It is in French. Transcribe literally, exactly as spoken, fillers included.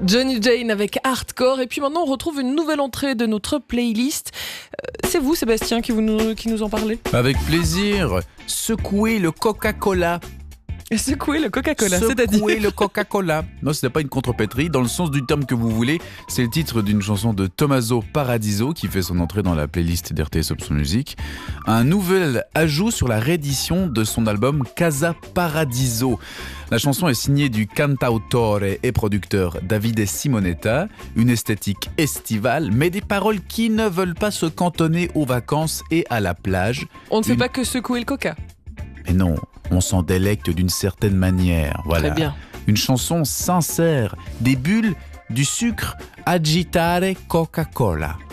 Johnny Jane avec Hardcore. Et puis maintenant, on retrouve une nouvelle entrée de notre playlist. Euh, c'est vous, Sébastien, qui, vous nous, qui nous en parlez. Avec plaisir. Secouer le Coca-Cola. Secouer le Coca-Cola, Secouer c'est-à-dire Secouer le Coca-Cola. Non, ce n'est pas une contrepétrie. Dans le sens du terme que vous voulez, c'est le titre d'une chanson de Tommaso Paradiso qui fait son entrée dans la playlist d'R T S Option Musique. Un nouvel ajout sur la réédition de son album Casa Paradiso. La chanson est signée du cantautore et producteur Davide Simonetta. Une esthétique estivale, mais des paroles qui ne veulent pas se cantonner aux vacances et à la plage. On ne fait une... pas que secouer le coca. Mais non, on s'en délecte d'une certaine manière. Voilà. Très bien. Une chanson sincère, des bulles, du sucre, agitare Coca-Cola.